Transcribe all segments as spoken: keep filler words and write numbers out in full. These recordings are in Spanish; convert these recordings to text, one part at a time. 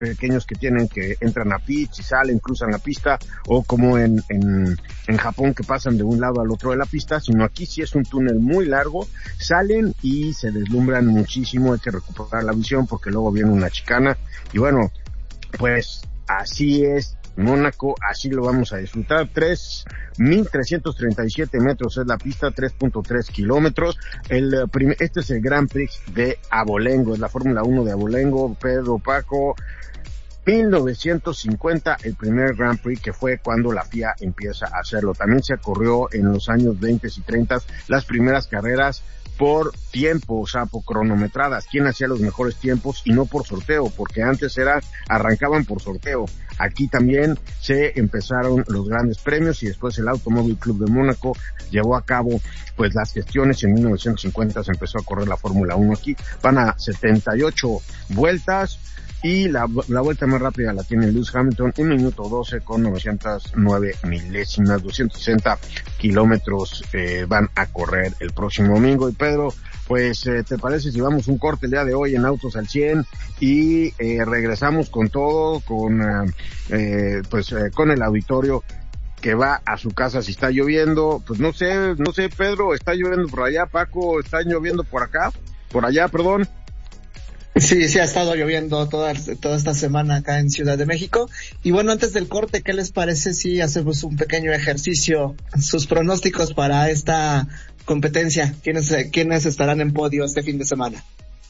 pequeños que tienen que entran a pits y salen, cruzan la pista, o como en, en, en Japón que pasan de un lado al otro de la pista, sino aquí sí es un túnel muy largo, salen y se deslumbran muchísimo, hay que recuperar la visión porque luego viene una chicana, y bueno, pues así es Mónaco, así lo vamos a disfrutar. Tres mil trescientos treinta y siete metros es la pista, tres punto tres kilómetros. El primer, este es el Grand Prix de Abolengo, es la Fórmula uno de Abolengo, Pedro, Paco. mil novecientos cincuenta, el primer Grand Prix, que fue cuando la F I A empieza a hacerlo. También se corrió en los años veinte y treinta las primeras carreras por tiempo, o sea, por cronometradas, quién hacía los mejores tiempos y no por sorteo, porque antes era, arrancaban por sorteo. Aquí también se empezaron los grandes premios y después el Automóvil Club de Mónaco llevó a cabo pues las gestiones. En mil novecientos cincuenta se empezó a correr la Fórmula uno aquí, van a setenta y ocho vueltas. Y la, la vuelta más rápida la tiene Lewis Hamilton, un minuto doce con novecientos nueve milésimas, doscientos sesenta kilómetros eh, van a correr el próximo domingo. Y Pedro, pues, eh, ¿te parece si vamos un corte el día de hoy en Autos al cien y eh, regresamos con todo, con, eh, pues, eh, con el auditorio que va a su casa? Si está lloviendo, pues no sé, no sé, Pedro, ¿está lloviendo por allá? Paco, ¿está lloviendo por acá? Por allá, perdón. Sí, sí ha estado lloviendo toda, toda esta semana acá en Ciudad de México. Y bueno, antes del corte, ¿qué les parece si hacemos un pequeño ejercicio? Sus pronósticos para esta competencia. ¿Quiénes, quiénes estarán en podio este fin de semana?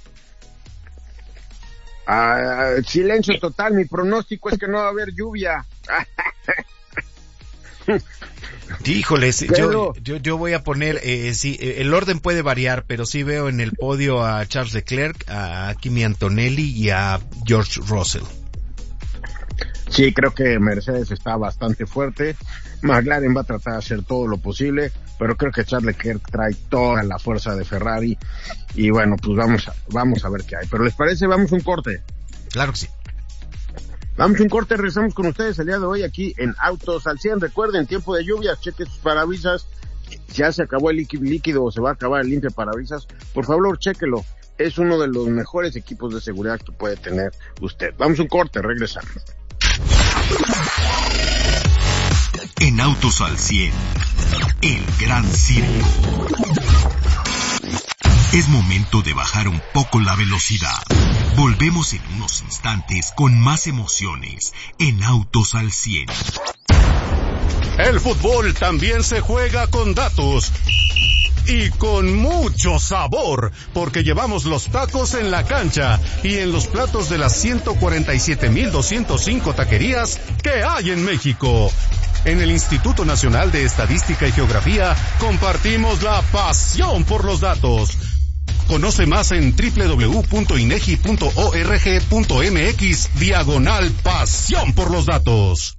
Ah, silencio total, mi pronóstico es que no va a haber lluvia. Híjoles, yo, yo, yo voy a poner, eh, sí, el orden puede variar, pero sí veo en el podio a Charles Leclerc, a Kimi Antonelli y a George Russell. Sí, creo que Mercedes está bastante fuerte. McLaren va a tratar de hacer todo lo posible, pero creo que Charles Leclerc trae toda la fuerza de Ferrari. Y bueno, pues vamos a, vamos a ver qué hay. Pero ¿les parece? Vamos a un corte. Claro que sí. Vamos a un corte, regresamos con ustedes el día de hoy aquí en Autos al cien. Recuerden, tiempo de lluvia, cheque sus parabrisas. Ya se acabó el líquido o se va a acabar el limpia parabrisas. Por favor, chéquelo. Es uno de los mejores equipos de seguridad que puede tener usted. Vamos a un corte, regresamos. En Autos al cien, el gran circo. Es momento de bajar un poco la velocidad. Volvemos en unos instantes con más emociones en Autos al cien. El fútbol también se juega con datos y con mucho sabor, porque llevamos los tacos en la cancha y en los platos de las ciento cuarenta y siete mil doscientos cinco taquerías que hay en México. En el Instituto Nacional de Estadística y Geografía compartimos la pasión por los datos. Conoce más en doble u doble u doble u punto inegi punto org punto mx diagonal pasión por los datos.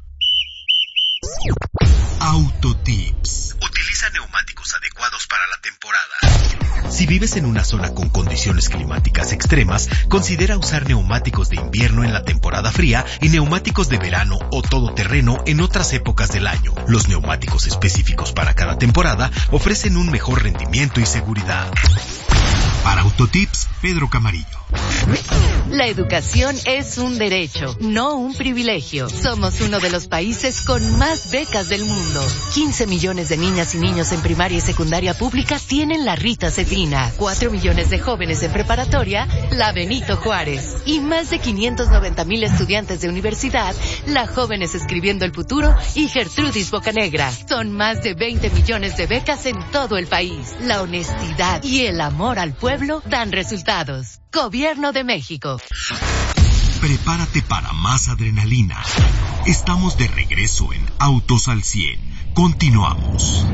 Autotips. Utiliza neumáticos adecuados para la temporada. Si vives en una zona con condiciones climáticas extremas, considera usar neumáticos de invierno en la temporada fría y neumáticos de verano o todoterreno en otras épocas del año. Los neumáticos específicos para cada temporada ofrecen un mejor rendimiento y seguridad. Para Autotips, Pedro Camarillo. La educación es un derecho, no un privilegio. Somos uno de los países con más becas del mundo. quince millones de niñas y niños en primaria y secundaria pública tienen la Rita Cetina. cuatro millones de jóvenes en preparatoria, la Benito Juárez. Y más de quinientos noventa mil estudiantes de universidad, la Jóvenes Escribiendo el Futuro y Gertrudis Bocanegra. Son más de veinte millones de becas en todo el país. La honestidad y el amor al pueblo dan resultados. Gobierno de México. Prepárate para más adrenalina. Estamos de regreso en Autos al cien. Continuamos.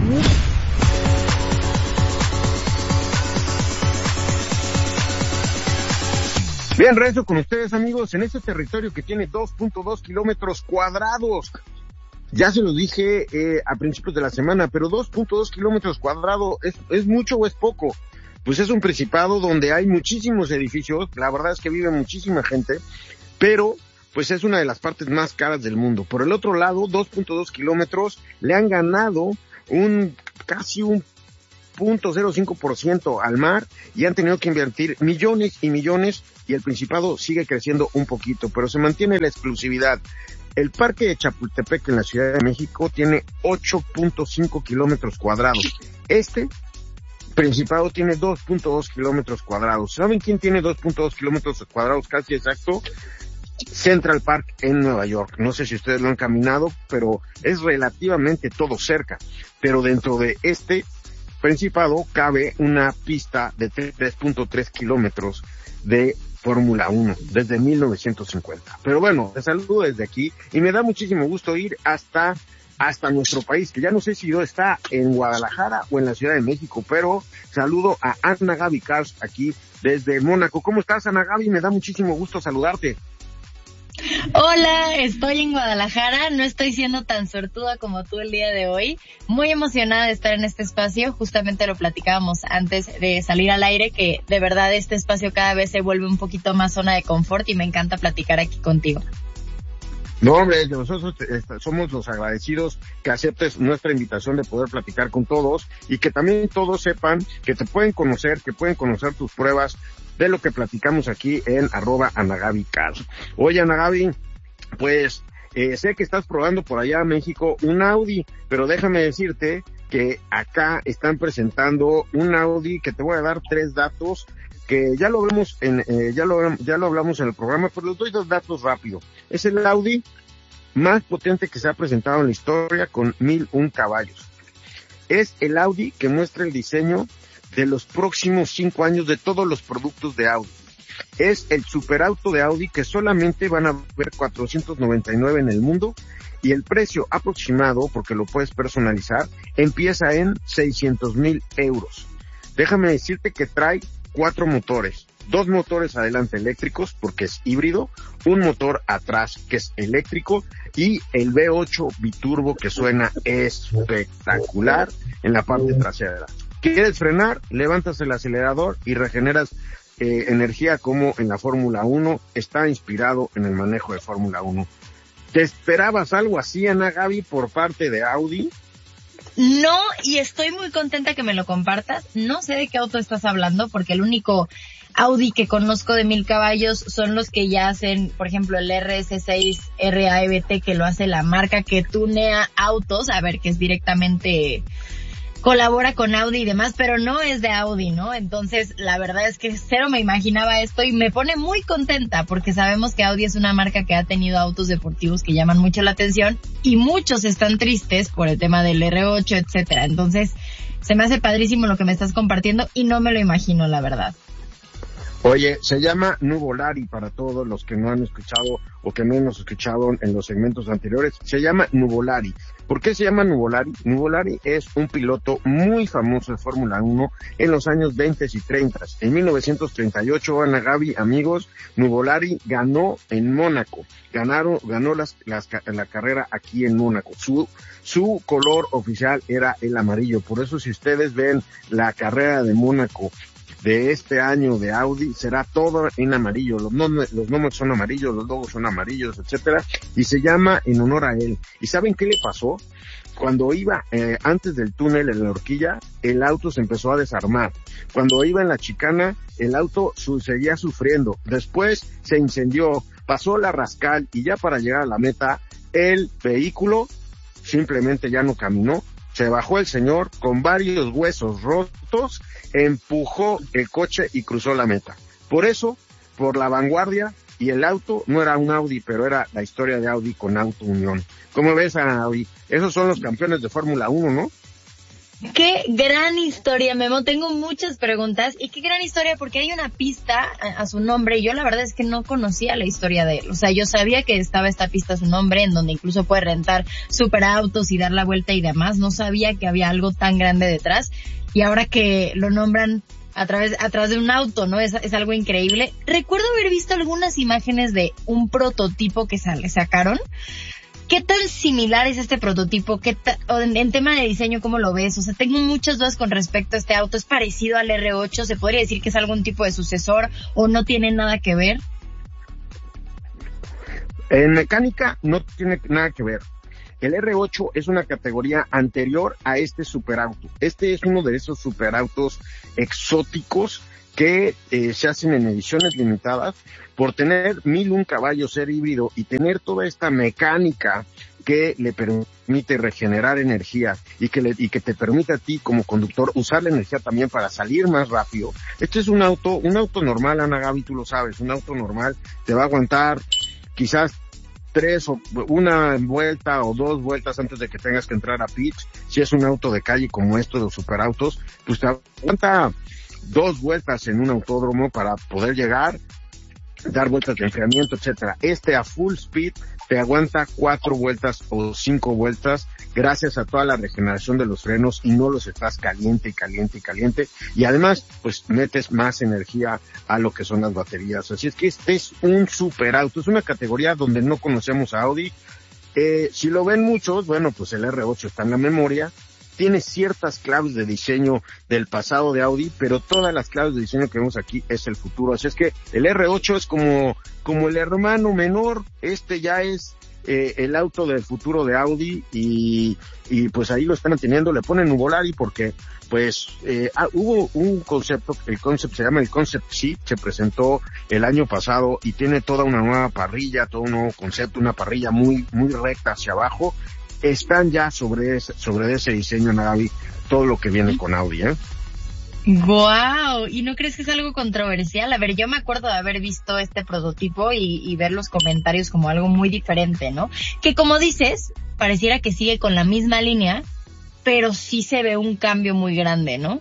Bien, regreso con ustedes, amigos, en este territorio que tiene dos punto dos kilómetros cuadrados. Ya se lo dije eh, a principios de la semana, pero dos punto dos kilómetros cuadrados, ¿es, ¿es mucho o es poco? Pues es un principado donde hay muchísimos edificios, la verdad es que vive muchísima gente, pero pues es una de las partes más caras del mundo. Por el otro lado, dos punto dos kilómetros le han ganado un casi un punto cero cinco por ciento al mar y han tenido que invertir millones y millones y el Principado sigue creciendo un poquito, pero se mantiene la exclusividad. El parque de Chapultepec en la Ciudad de México tiene ocho punto cinco kilómetros cuadrados. Este Principado tiene dos punto dos kilómetros cuadrados. ¿Saben quién tiene dos punto dos kilómetros cuadrados casi exacto? Central Park en Nueva York. No sé si ustedes lo han caminado, pero es relativamente todo cerca. Pero dentro de este Principado cabe una pista de tres punto tres kilómetros de Fórmula uno desde mil novecientos cincuenta. Pero bueno, te saludo desde aquí y me da muchísimo gusto ir hasta hasta nuestro país, que ya no sé si está en Guadalajara o en la Ciudad de México, pero saludo a Ana Gaby Cars aquí desde Mónaco. ¿Cómo estás, Ana Gaby? Me da muchísimo gusto saludarte. Hola, estoy en Guadalajara, no estoy siendo tan suertuda como tú el día de hoy, muy emocionada de estar en este espacio, justamente lo platicábamos antes de salir al aire, que de verdad este espacio cada vez se vuelve un poquito más zona de confort y me encanta platicar aquí contigo. No, hombre, nosotros somos los agradecidos que aceptes nuestra invitación de poder platicar con todos y que también todos sepan que te pueden conocer, que pueden conocer tus pruebas de lo que platicamos aquí en arroba anagabycars. Oye, Anagaby, pues eh, sé que estás probando por allá en México un Audi, pero déjame decirte que acá están presentando un Audi que te voy a dar tres datos que ya lo vemos en, eh, ya lo, ya lo hablamos en el programa, pero les doy dos datos rápido. Es el Audi más potente que se ha presentado en la historia con mil un caballos. Es el Audi que muestra el diseño de los próximos cinco años de todos los productos de Audi. Es el superauto de Audi que solamente van a ver cuatrocientos noventa y nueve en el mundo y el precio aproximado, porque lo puedes personalizar, empieza en seiscientos mil euros. Déjame decirte que trae cuatro motores, dos motores adelante eléctricos porque es híbrido, un motor atrás que es eléctrico y el V ocho biturbo que suena espectacular en la parte trasera. ¿Quieres frenar? Levantas el acelerador y regeneras eh, energía como en la Fórmula uno. Está inspirado en el manejo de Fórmula uno. ¿Te esperabas algo así, Ana Gaby, por parte de Audi? No, y estoy muy contenta que me lo compartas. No sé de qué auto estás hablando, porque el único Audi que conozco de mil caballos son los que ya hacen, por ejemplo, el R S seis R A E T, que lo hace la marca que tunea autos, a ver, que es directamente, colabora con Audi y demás, pero no es de Audi, ¿no? Entonces, la verdad es que cero me imaginaba esto y me pone muy contenta porque sabemos que Audi es una marca que ha tenido autos deportivos que llaman mucho la atención y muchos están tristes por el tema del R ocho, etcétera. Entonces, se me hace padrísimo lo que me estás compartiendo y no me lo imagino, la verdad. Oye, se llama Nuvolari para todos los que no han escuchado o que no hemos escuchado en los segmentos anteriores. Se llama Nuvolari. ¿Por qué se llama Nuvolari? Nuvolari es un piloto muy famoso de Fórmula uno en los años veinte y treinta. En mil novecientos treinta y ocho, Ana Gaby, amigos, Nuvolari ganó en Mónaco. Ganaron, ganó las, las, la carrera aquí en Mónaco. Su, su color oficial era el amarillo. Por eso, si ustedes ven la carrera de Mónaco de este año de Audi, será todo en amarillo, los nombres, los nombres son amarillos, los logos son amarillos, etcétera, y se llama en honor a él. ¿Y saben qué le pasó? Cuando iba eh, antes del túnel en la horquilla, el auto se empezó a desarmar. Cuando iba en la chicana, el auto su, seguía sufriendo. Después se incendió, pasó la rascal y ya para llegar a la meta, el vehículo simplemente ya no caminó. Se bajó el señor con varios huesos rotos, empujó el coche y cruzó la meta. Por eso, por la vanguardia, y el auto no era un Audi, pero era la historia de Audi con Auto Unión. ¿Cómo ves, Audi? Esos son los campeones de Fórmula uno, ¿no? Qué gran historia, Memo. Tengo muchas preguntas y qué gran historia porque hay una pista a, a su nombre y yo la verdad es que no conocía la historia de él. O sea, yo sabía que estaba esta pista a su nombre en donde incluso puede rentar superautos y dar la vuelta y demás. No sabía que había algo tan grande detrás y ahora que lo nombran a través, a través de un auto, ¿no? Es, es algo increíble. Recuerdo haber visto algunas imágenes de un prototipo que sale, sacaron. ¿Qué tan similar es este prototipo? ¿Qué ta- o en, en tema de diseño, cómo lo ves? O sea, tengo muchas dudas con respecto a este auto. ¿Es parecido al R ocho? ¿Se podría decir que es algún tipo de sucesor o no tiene nada que ver? En mecánica no tiene nada que ver. El R ocho es una categoría anterior a este superauto. Este es uno de esos superautos exóticos que eh, se hacen en ediciones limitadas por tener mil un caballos, ser híbrido y tener toda esta mecánica que le permite regenerar energía y que le, y que te permite a ti como conductor usar la energía también para salir más rápido. Este es un auto, un auto normal, Ana Gaby, tú lo sabes, un auto normal te va a aguantar quizás tres o una vuelta o dos vueltas antes de que tengas que entrar a pits. Si es un auto de calle como esto de los superautos, pues te aguanta dos vueltas en un autódromo para poder llegar, dar vueltas de enfriamiento, etcétera. Este a full speed te aguanta cuatro vueltas o cinco vueltas gracias a toda la regeneración de los frenos y no los estás caliente y caliente y caliente. Y además, pues metes más energía a lo que son las baterías. Así es que este es un superauto, es una categoría donde no conocemos a Audi. Eh, si lo ven muchos, bueno, pues el R ocho está en la memoria. Tiene ciertas claves de diseño del pasado de Audi, pero todas las claves de diseño que vemos aquí es el futuro. Así es que el R ocho es como, como el hermano menor, este ya es eh, el auto del futuro de Audi y, y pues ahí lo están teniendo, le ponen Nuvolari porque pues eh, ah, hubo un concepto, el concept se llama el Concept C, se presentó el año pasado y tiene toda una nueva parrilla, todo un nuevo concepto, una parrilla muy, muy recta hacia abajo. Están ya sobre ese, sobre ese diseño, Navi, todo lo que viene con Audi, ¿eh? Wow, ¿y no crees que es algo controversial? A ver, yo me acuerdo de haber visto este prototipo y, y ver los comentarios como algo muy diferente, ¿no? Que como dices, pareciera que sigue con la misma línea, pero sí se ve un cambio muy grande, ¿no?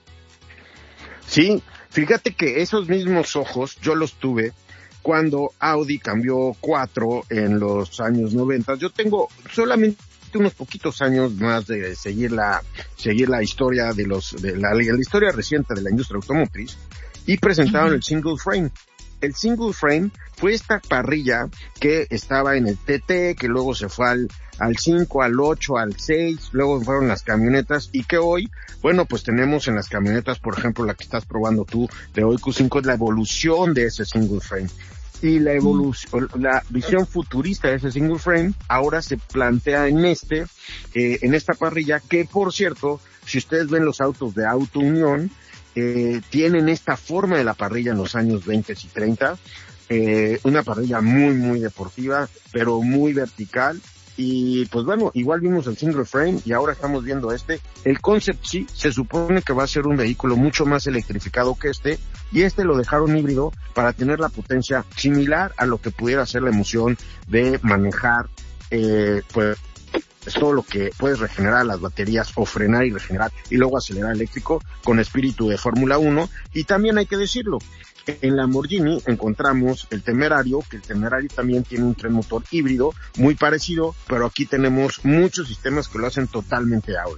Sí, fíjate que esos mismos ojos yo los tuve cuando Audi cambió cuatro en los años noventa. Yo tengo solamente unos poquitos años más de seguir la seguir la historia de los de la, la historia reciente de la industria automotriz y presentaron uh-huh. el single frame. El single frame fue esta parrilla que estaba en el T T, que luego se fue al al cinco, al ocho, al seis, luego fueron las camionetas y que hoy, bueno, pues tenemos en las camionetas, por ejemplo, la que estás probando tú de hoy Q cinco es la evolución de ese single frame. Y la evolución, la visión futurista de ese single frame ahora se plantea en este, eh, en esta parrilla que, por cierto, si ustedes ven los autos de Auto Unión, eh, tienen esta forma de la parrilla en los años veinte y treinta, eh, una parrilla muy, muy deportiva, pero muy vertical. Y pues bueno, igual vimos el single frame y ahora estamos viendo este. El Concept C se supone que va a ser un vehículo mucho más electrificado que este, y este lo dejaron híbrido para tener la potencia similar a lo que pudiera ser la emoción de manejar, eh, pues todo lo que puedes regenerar las baterías o frenar y regenerar y luego acelerar eléctrico con espíritu de Fórmula uno. Y también hay que decirlo, en Lamborghini encontramos el Temerario, que el Temerario también tiene un tren motor híbrido muy parecido, pero aquí tenemos muchos sistemas que lo hacen totalmente Audi.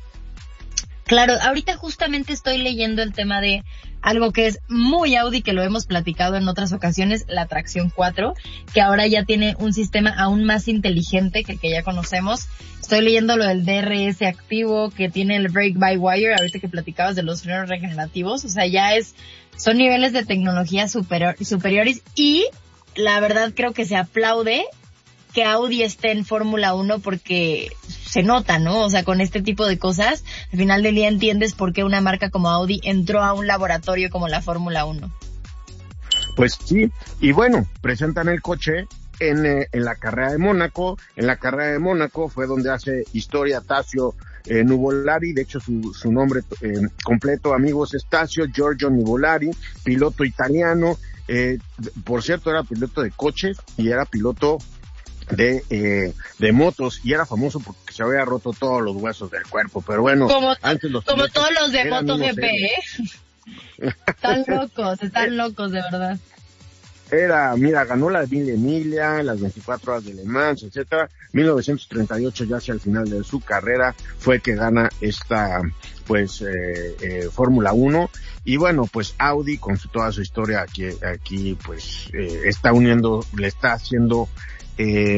Claro, ahorita justamente estoy leyendo el tema de algo que es muy Audi, que lo hemos platicado en otras ocasiones, la tracción cuatro, que ahora ya tiene un sistema aún más inteligente que el que ya conocemos. Estoy leyendo lo del D R S activo, que tiene el brake by wire, ahorita que platicabas de los frenos regenerativos, o sea, ya es, son niveles de tecnología superior, superiores, y la verdad creo que se aplaude que Audi esté en Fórmula uno porque se nota, ¿no? O sea, con este tipo de cosas, al final del día entiendes por qué una marca como Audi entró a un laboratorio como la Fórmula uno. Pues sí, y bueno, presentan el coche en, eh, en la carrera de Mónaco. En la carrera de Mónaco fue donde hace historia Tazio eh, Nuvolari, de hecho su, su nombre eh, completo, amigos, es Tazio Giorgio Nuvolari, piloto italiano, eh, por cierto era piloto de coches y era piloto de eh, de motos y era famoso porque se había roto todos los huesos del cuerpo, pero bueno, como, antes los como todos los de MotoGP, ¿eh? Están locos, están locos de verdad. Era, mira, ganó la Mille Emilia, las veinticuatro horas de Le Mans, etcétera. mil novecientos treinta y ocho, ya hacia el final de su carrera, fue que gana esta, pues, eh, eh, Fórmula uno. Y bueno, pues Audi, con su, toda su historia aquí, aquí, pues, eh, está uniendo, le está haciendo, eh,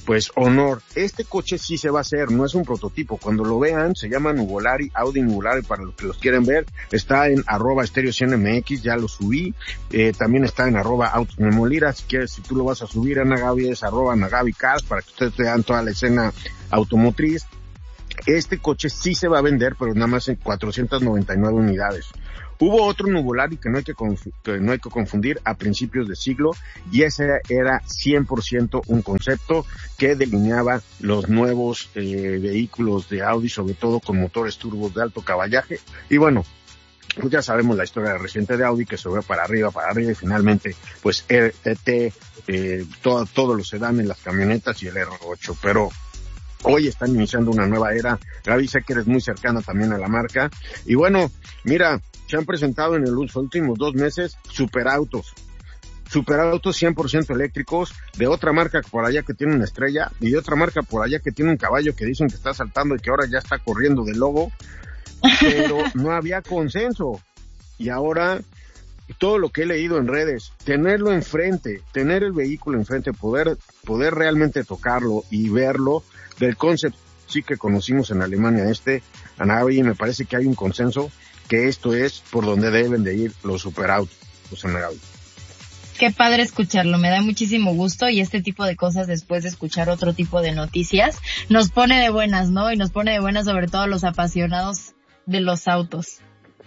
pues honor. Este coche sí se va a hacer, no es un prototipo. Cuando lo vean, se llama Nuvolari, Audi Nuvolari, para los que los quieren ver. Está en arroba Stereo cien M X, ya lo subí. Eh, también está en arroba Autos Memolira. Si quieres, si tú lo vas a subir, Ana Gaby, es arroba Ana Gaby Cars, para que ustedes vean toda la escena automotriz. Este coche sí se va a vender, pero nada más en cuatrocientas noventa y nueve unidades. Hubo otro Nuvolari que no hay que, conf- que no hay que confundir a principios de siglo, y ese era cien por ciento un concepto que delineaba los nuevos eh, vehículos de Audi, sobre todo con motores turbos de alto caballaje. Y bueno, pues ya sabemos la historia reciente de Audi, que se ve para arriba, para arriba, y finalmente pues R T T, eh, todo, todos los sedanes, las camionetas y el R ocho, pero hoy están iniciando una nueva era. Gaby, sé que eres muy cercana también a la marca. Y bueno, mira, se han presentado en los últimos dos meses superautos. Superautos cien por ciento eléctricos, de otra marca por allá que tiene una estrella, y de otra marca por allá que tiene un caballo que dicen que está saltando y que ahora ya está corriendo de lobo. Pero no había consenso. Y ahora, todo lo que he leído en redes, tenerlo enfrente, tener el vehículo enfrente, poder, poder realmente tocarlo y verlo, del concept sí que conocimos en Alemania este, Anabi, me parece que hay un consenso que esto es por donde deben de ir los superautos, los Anabi. Qué padre escucharlo, me da muchísimo gusto, y este tipo de cosas, después de escuchar otro tipo de noticias, nos pone de buenas, ¿no? Y nos pone de buenas sobre todo a los apasionados de los autos.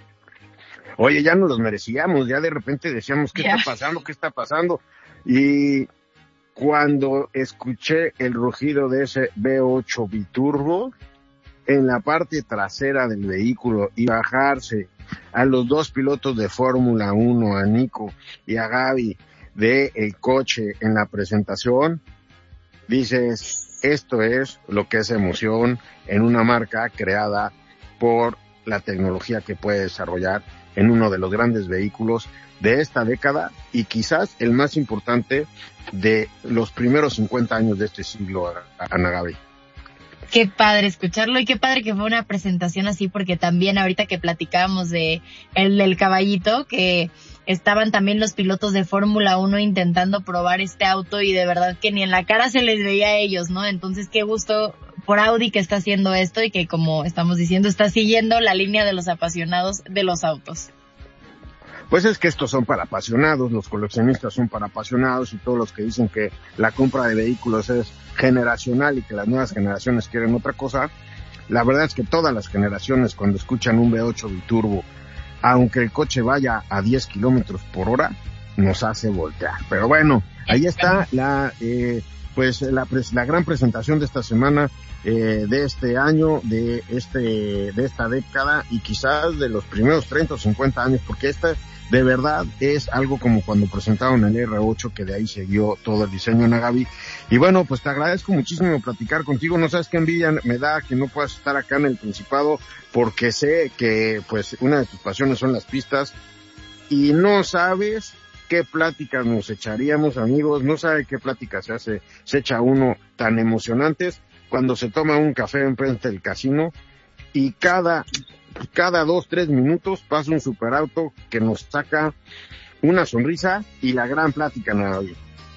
Oye, ya nos los merecíamos, ya de repente decíamos, ¿qué yeah. está pasando? ¿Qué está pasando? Y cuando escuché el rugido de ese V ocho biturbo en la parte trasera del vehículo y bajarse a los dos pilotos de Fórmula uno, a Nico y a Gaby, de el coche en la presentación, dices, esto es lo que es emoción en una marca creada por la tecnología que puede desarrollar en uno de los grandes vehículos de esta década y quizás el más importante de los primeros cincuenta años de este siglo, Ana Gaby. Qué padre escucharlo, y qué padre que fue una presentación así, porque también ahorita que platicábamos de el del caballito, que estaban también los pilotos de Fórmula uno intentando probar este auto, y de verdad que ni en la cara se les veía a ellos, ¿no? Entonces qué gusto por Audi que está haciendo esto, y que, como estamos diciendo, está siguiendo la línea de los apasionados de los autos. Pues es que estos son para apasionados, los coleccionistas son para apasionados, y todos los que dicen que la compra de vehículos es generacional y que las nuevas generaciones quieren otra cosa, la verdad es que todas las generaciones, cuando escuchan un V ocho biturbo, aunque el coche vaya a diez kilómetros por hora, nos hace voltear. Pero bueno, ahí está la eh, pues la, la gran presentación de esta semana, eh, de este año, de este de esta década, y quizás de los primeros treinta o cincuenta años, porque esta de verdad es algo como cuando presentaron el R ocho, que de ahí siguió todo el diseño, Ana Gaby. Y bueno, pues te agradezco muchísimo platicar contigo. No sabes qué envidia me da que no puedas estar acá en el Principado, porque sé que pues una de tus pasiones son las pistas, y no sabes qué pláticas nos echaríamos, amigos. No sabe qué pláticas se hace, se echa uno tan emocionantes cuando se toma un café enfrente del casino, y cada cada dos, tres minutos pasa un superauto que nos saca una sonrisa y la gran plática, Nadia.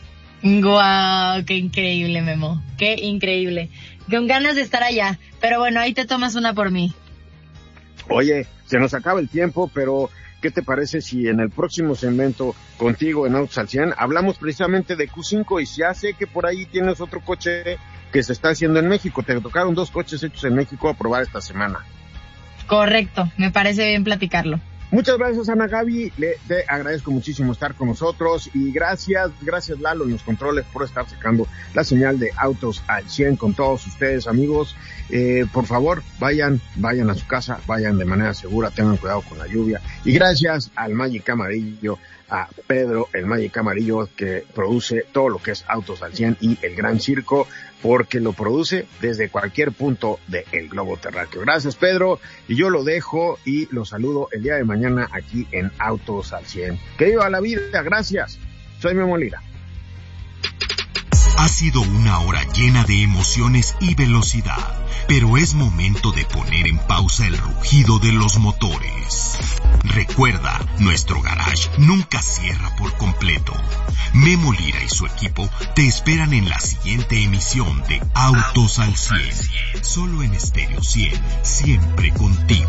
Guau, qué increíble, Memo, qué increíble. Con ganas de estar allá, pero bueno, ahí te tomas una por mí. Oye, se nos acaba el tiempo, pero ¿qué te parece si en el próximo segmento contigo en Autos al cien hablamos precisamente de Q cinco? Y ya sé que por ahí tienes otro coche que se está haciendo en México. Te tocaron dos coches hechos en México a probar esta semana. Correcto, me parece bien platicarlo. Muchas gracias, Ana Gaby, le te agradezco muchísimo estar con nosotros, y gracias, gracias Lalo en los controles por estar sacando la señal de Autos al cien con todos ustedes, amigos. Eh, por favor, vayan, vayan a su casa, vayan de manera segura, tengan cuidado con la lluvia, y gracias al Magic Amarillo, a Pedro, el Magic Amarillo, que produce todo lo que es Autos al cien y el Gran Circo, porque lo produce desde cualquier punto del globo terráqueo. Gracias, Pedro, y yo lo dejo y lo saludo el día de mañana aquí en Autos al cien. ¡Que viva la vida! Gracias. Soy Memo Lira. Ha sido una hora llena de emociones y velocidad, pero es momento de poner en pausa el rugido de los motores. Recuerda, nuestro garage nunca cierra por completo. Memo Lira y su equipo te esperan en la siguiente emisión de Autos al cien. Solo en Estéreo cien, siempre contigo.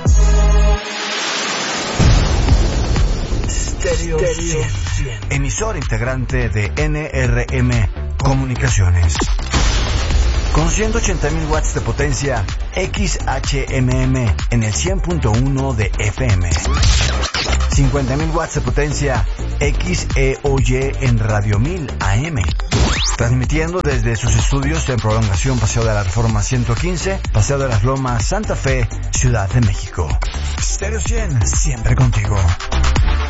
Stereo cien, emisor integrante de N R M Comunicaciones. Con ciento ochenta mil watts de potencia X H M M en el cien punto uno de F M. cincuenta mil watts de potencia X E O Y en Radio mil A M. Transmitiendo desde sus estudios en Prolongación Paseo de la Reforma ciento quince, Paseo de las Lomas, Santa Fe, Ciudad de México. Stereo cien, siempre contigo.